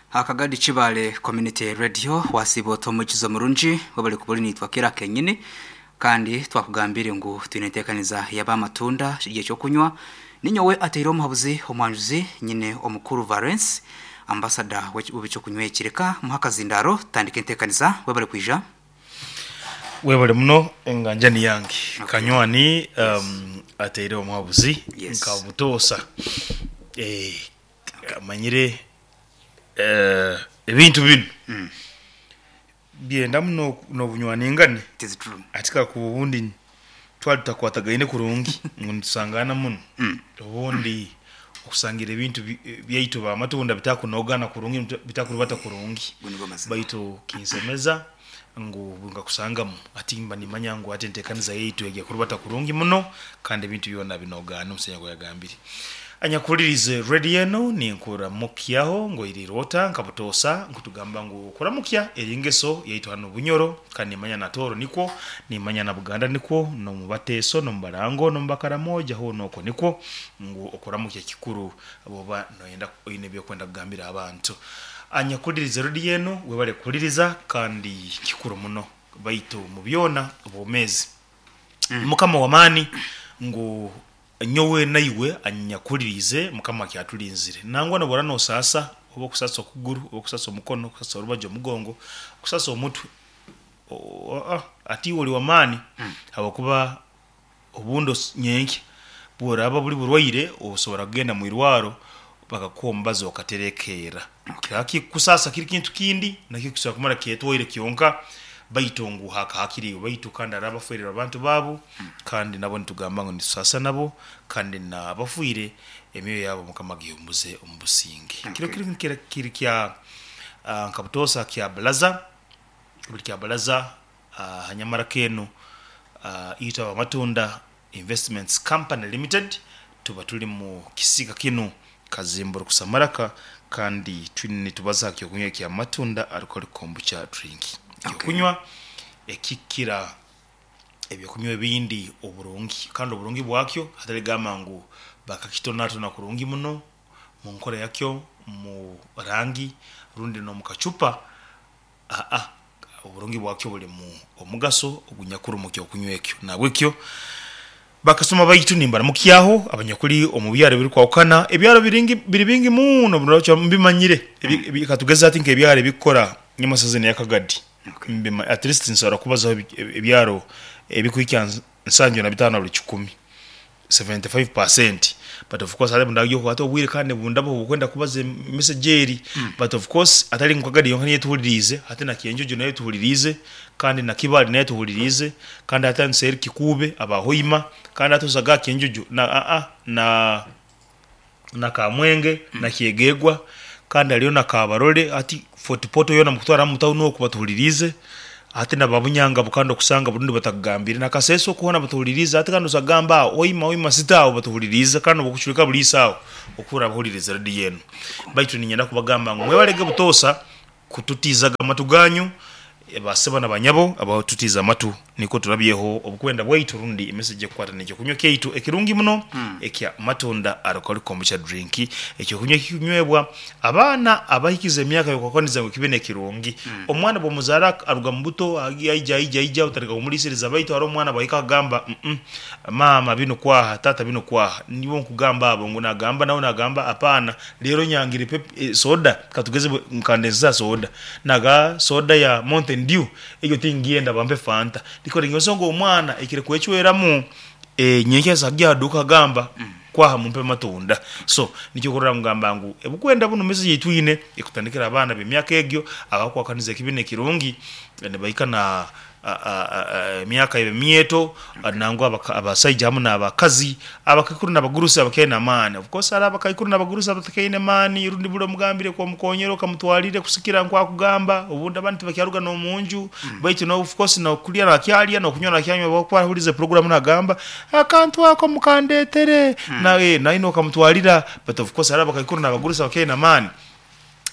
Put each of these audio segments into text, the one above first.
Akagadi Chibale Community Radio wasibo tomukizo murunji wabali kubuli nitwa kira kenyini kandi twakugambire ngo tunetekaniza yaba matunda kigiye cyo kunywa ninyowe atero muhabuzi omwanjuzi nyine omukuru Valence ambassador w'icyo kunywa kireka muhakazindaro tandike ntekaniza wabali kwija webale muno enganjani yange kanywani atero muhabuzi nkabutosa manyire ebintu bino byenda muno no bunywani atika ku bundi twalutakwatagaine kurungi ntusangana muno obundi okusangira ebintu byaitu ba matunda bitakunogana kurungi bitakurubata kurungi baitu kinsemeza ngo ngakusangamu atimba ni manyango atentekaniza yaitu yage kurubata kurungi muno kandi ebintu byona binogana umusenya ko yagambiri anyakulirize radiano ni nkura mukiyaho ngo irirota nkabutosa nkutugamba ngo kora mukya eringeso yaitu hano bunyoro kandi manya na toro niko ni manya na buganda niko no mubateso no mbarango no mbakara moja ho noko niko ngo okora mukya kikuru abo noyenda ine byo kwenda kugambira abantu anyakulirize radiano webale kuliriza kandi kikuru muno baitu mubyona obomezi mukama wamani ngo nyowe naiwe anyakulirize mukama kyatulinzire nangwa nabora no sasa obo kusasa okuguru obo kusasa omukono kusasa orubajo mugongo kusasa omutwe ati woli wamani abakuba obundo nyenki bora aba buli burwaire osobora kugenda mu irwaro bakakombaza okaterekera kaki kusasa kiri kintu kindi nakyo kusaba kumara ketwoire kionka baitongu hakiri baitu kanda rabafuirira abantu babo kandi nabo ntugamba ngo nisasa nabo kandi nabafuire emiyo yabo mukamagi umuze ombusingi kiro kya nkabutosa kya balaza buli kya balaza hanyamara keno ita matunda investments company limited tuba tuli mu kisiga kino kazimboro kusamaraka kandi twini tubaza kyo kunywa kya matunda alcohol kombucha drink kunywa ekikira ebyo kunywa ebindi oburungi kandi oburungi bwakyo hatale gamangu bakakitonato na kurungi muno mu nkora yakyo mu rangi rundi no mukachupa oburungi bwakyo buli mu omugaso ogunyakuru mu kyo kunywa ekyo nabwekyo bakasoma bayitu nimbara mukiyaho abanyakuri omubyaro biri kwakana ebyaro biringi muno biracho mbimanyire ebikatugeza ati nke ebyaro bikora nyamasazene yakagadi at least nsara kubaza ebyaro ebikuikya nsanjo na bitano buli 10 75%, but of course ale ndagyo kwato obwire kandi bundabo kwenda kubaza message but of course atali nkagadi yonkani yetuhulirize ate na kienjojo nayo tuhulirize kandi na kibali nayo tuhulirize kandi ate nseri kikube abahoima kandi atozaga kienjojo na kamwenge na kiegegwa kandi aliyo na kabarole ati fotopoto yona mukutwara mutawuno okubatuhulirize ate nababunyanga bukando kusanga burundi batagambira nakaseso kuona batuhuliriza ate kandi usagamba oima sitawo batuhuliriza kandi bokuchulika bulisawo okura abahuliriza radi yenu baitu ninyenda kubagamba ngo mwebalege butosa kututizaga matuganyu baseba nabanyabo abatutiza matu niko turabyeho obukwenda bwaitu rundi message kwata n'ekyo kunywa keitu ekirungi muno ekya matunda alcohol kombucha drink ekyo kunywa kinywebwa abana abahikize emyaka yokokoniza ngo kibene kirungi omwana bo muzara aruga mbuto ija utarika kumulisiriza baitu aro omwana bahika gamba mama bino kwa tata bino kwa nibo nkugamba abo ngo nagamba nawo nagamba apana lero nyangire soda katugeze mkandenza soda naga soda ya Mountain Dew eyo tingienda bambe fanta diko ringosongo omwana ekire kwechweramu nyenkeza gyaduka gamba kwa mumpe matunda so nikyo korora mugamba ngo ebukwenda buno message yitwine ekutandikira abana b'emyaka egyo abakwakaniza kibine kirungi ne bayikana myaka yemieto nangwa abasaija hamu na abakazi abakikuru nabagurusa abakena mani of course ala abakikuru nabagurusa abatakene mani rundi bulo mugambire kwa mukonyero kamutwalire kusikira nkwa kugamba obunda bantu bakyaruga no munju baitu no of course no kulia na kyalia no kunyona kyanywa bakwa hulize program na gamba akantu ako mukandetere na ino kamutwalira but of course ala abakikuru nabagurusa abakena mani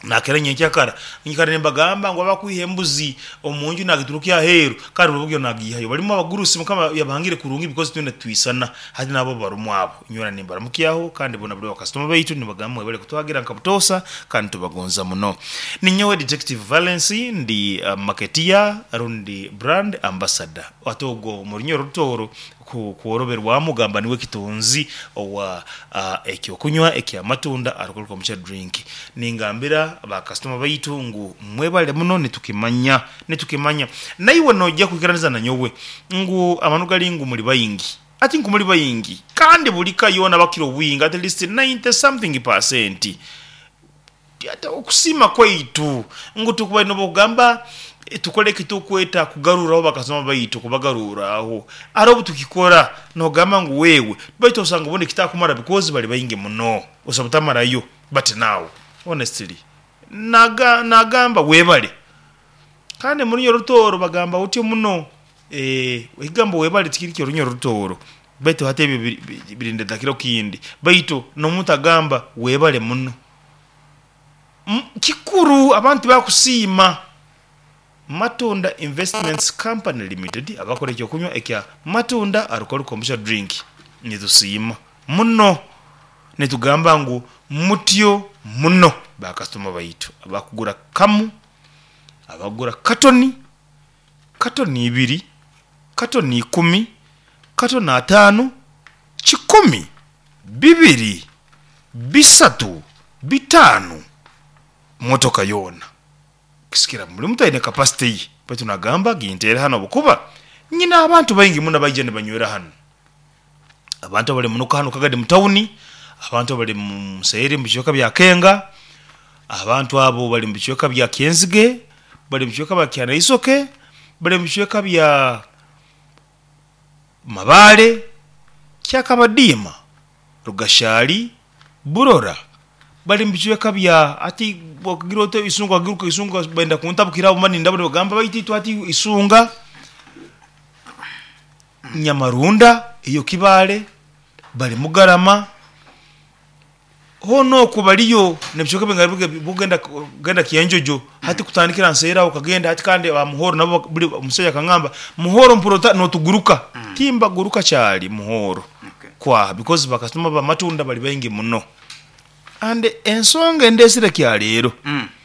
nakeranye nkyakara nyikara nembagamba ngo abakwihe embuzi omunju nagiturukia heru kari bubyo nagihayo barimo abagurusi mukama yabangire kurungi because twenda twisana hadi nabo barumwabo nyora nembara mukiyaho kandi bona buri customer baitu nibagamba bale kutwagira nkabutosa kandi tubagonza muno ninyowe detective Valence ndi marketeer rundi brand ambassador watogo murinyo rutoro kuoroberwa mugamba niwe kitonzi owa ekyo kunywa ekya matunda aruko mucha drink ningambira aba customer baitu ngu mwebale muno netukimanya naiwe nojja kukiraniza na nyowe ngu amanugali ngu muri bayingi ati ngu muri bayingi kandi bulika yona bakiro winga at least 90 something percent ata okusima kwaitu ngu tukuba no bugamba tukole kitu kweta kugarura aho bakasoma bayito kubagarura aho arobu tukikora no gamba ngo wewe bayito usanga ubone kitakumara because bali bayinge muno usabutamarayo but now honestly nagamba webale kandi muri yorutoro bagamba uti muno igamba webale tikirikyo runyo rutoro bayito hatebe birinde dakiro kindi bayito no mutagamba webale muno kikuru abantu bakusima Matunda Investments Company Limited abakore cyo kunywa ekya matunda arukora kombusha drink nidusima muno netugamba ngo mutyo muno ba customer baitu abakugura kamu abagura katoni 2 katoni 10 katoni 5 10 2 3 5 motoka yona kisikira muri mutaine capacity petu nagamba gintere hano bukuba nyina abantu bayingi muna bayije ne banywera hano abantu bali munuka hano kagade mutawuni abantu bali mu sayiri mu byoka bya Kenga abantu abo bali mu byoka bya Kenzige bali mu byoka bya Kyanaisoke bali mu byoka bya Mabale Kyakabadima Rugashali Burora bali mbichweka bya ati bogirote isunga giruka isunga benda kuntabukira umani ndabure bagamba bayititu ati isunga Nyamarunda iyo Kibale bali Mugarama hono kubaliyo nebyoka bengaruke bugenda kiyenjojo hati kutandikira nsera ukagenda hati kandi amuhoro nabo buli umuseya kangamba muhoro mpurota no tuguruka timba guruka cyali muhoro kwa because bakasoma ba matunda bali bayingi muno ande ensonga endesire kyalero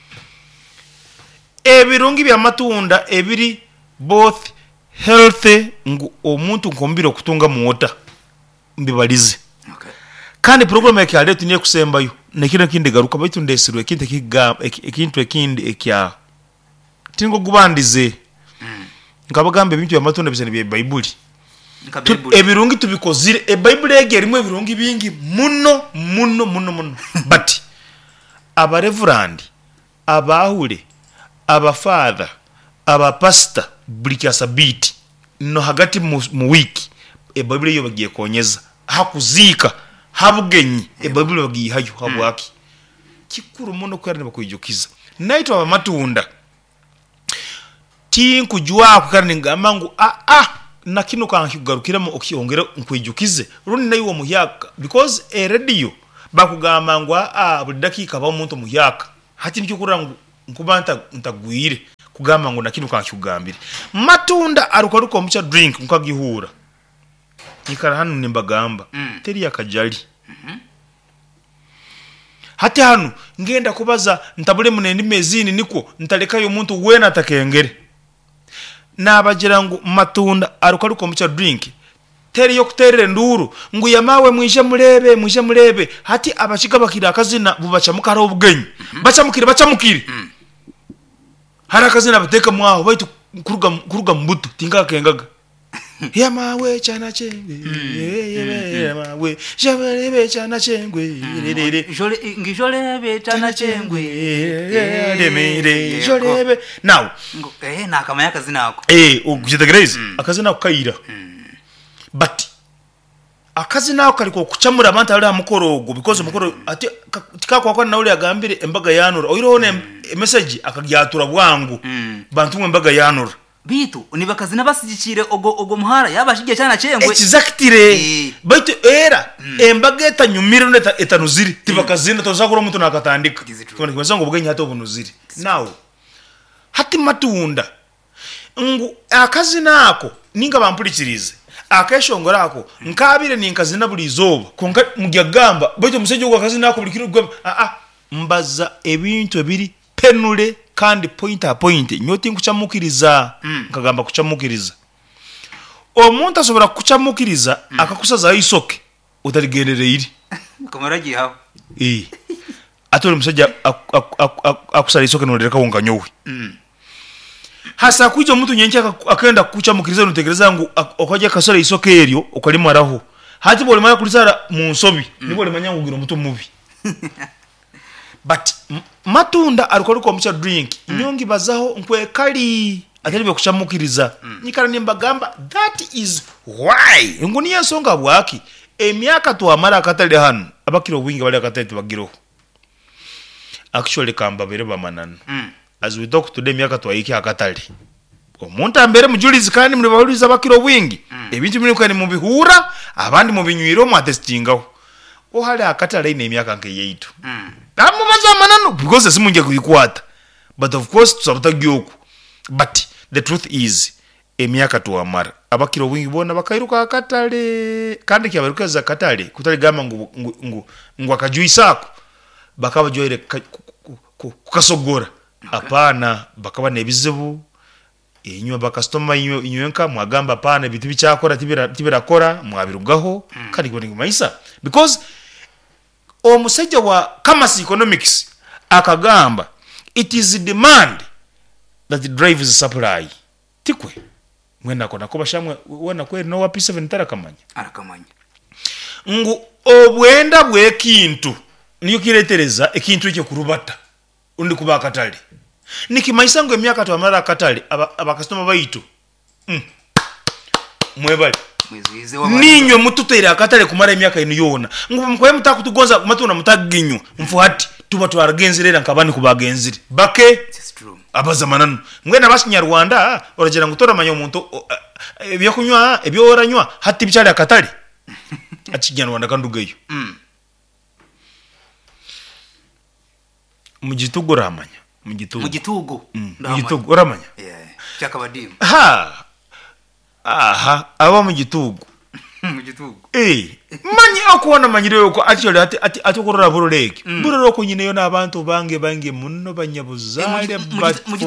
ebirungi bya matunda ebiri both healthy ngu omuntu nkombiro kutunga muota mbibalize kandi program yake alete niye kusembayo nekira kindi garuka baitu ndesirwe kinte ekintu ekindi ekya tingo gubandize ngabagambe ebintu bya matunda bizane bya Bible ebirungi tubikozire Bible egerimwe ebirungi bingi muno but aba reverend abahure aba father aba pastor bulika sabiti no hagati mu wiki Bible yo bagiye konyeza hakuzika habugenyi Bible bagiye hayo habwaki kikuru muno kwari bakwijukiza naito aba matunda tinkujwa kukarni ngamangu na kino kankugarukiramo okiongera nkwijukize runi nayo muhyaka because radio bakugamba ngwa buli dakika ba umuntu muhyaka hati nicyo kurangu nkubanta ntagwire kugamba ngo nakino kankugambire matunda aruko mucha drink nkagihura nikara hanu nimbagamba teri yakajali hati hanu ngenda kubaza ntabule munene mezini niko ntalekayo umuntu wena atakengere nabagira ngo matunda aruko mucha drink teri yo kuterere nduru ngo yamawe mwishe murebe hati abashika bakira akazina bubacha mukara ubwenyi bacamukire harakazina bateka mwaho baitu kuruga mbuto tinga kengaga yamawe cyana chengwe yamawe jabarebe cyana chengwe ngijolebe cyana chengwe demere jolebe now nakamaya kazina ako ugitegereza akazina kukaira but akazina ako kaliko kuchamura abantu ari amukorogo because mukoro ati tikakwa na uri agambire embaga yanura oyirone message akagyatura bwangu bantu embaga yanura bitu nibakazi nabasigikire ogo muhara yabashije cyana cengwe exactly baitu era embaga etanyumire neta etanuziri tibakazina tozakura umuntu nakatandika tubona kibaza ngo bugenya hato bunuziri now hati matunda ngu akazi nako ninga bampurikirize akeshongora ako nkabire ninkazina buli zoba konka mugyagamba baitu museje gwa akazi nako buli kiro mbaza ebintu ebiri penule kandi point nyoti nkuchamukiriza nkagamba kuchamukiriza omuntu asobora kuchamukiriza akakusaza isoke utaligenderere iri komaraji hawo atole musajja akusala isoke noleka wonga nyowe hasa kujo mtu nyenche akaenda kuchamukiriza nutegereza ngo okaje kasala isoke eryo okalimaraho hati bole mara kulisara mu nsobi nibo le manyango gira mutu mubi but matunda alikori kwa mcha drink nyongi bazaho nkwekali atalibe kuchamukiriza nyikara nimbagamba that is why nguni yasonga bwaki emyaka twamara akatali hano abakiro wingi bali akatali tubagiro actually kamba bere bamanana as we talk today myaka twayiki akatali omuntu ambere mujulizi kandi muri bahuliza abakiro wingi ebintu biri kwani mu bihura abandi mu binywiro mu atestingaho ohali akatali ine emyaka nke yeitu amubaza manano because simunje kuyikwata but of course tusabutagyoku but the truth is emyaka tuamara abakiro wingi bona bakairuka akatale kandi kyabarukaza akatale kutali gama ngo akajuisako bakaba joire kukasogora apana bakaba nebizibu inywa bakastoma inywenka mwagamba apana bitu bicyakora tibirakora mwabirugaho kandi kubona maisa because omusajja wa Kamasi Economics akagamba it is demand that drives supply tikwe mwena kona ko bashamwe wona kwe no wa P7 tarakamanya arakamanya ngo obwenda bwekintu niyo kiretereza ekintu cyo kurubata undi kuba katali nikimaisa ngo emyaka twamara katali abakastoma baitu mwebali ninyo mututera akatale kumara emyaka ino yona ngo mukwe mutakutugonza matuna mutaginyo mfuhati tuba twaragenzerera nkabani kubagenzire bake abazamanano mwena basinya Rwanda oragera ngutora manyo umuntu ebyo kunywa ebyo oranywa hati bicyari akatale akijyana Rwanda kandugeyo mugitugo ramanya mugitugo ramanya cyakabadimu aba mugitugo manyi okubona manyire yuko actually ati okorora buroleke buroloko nyine yo nabantu bange munno banyabuzale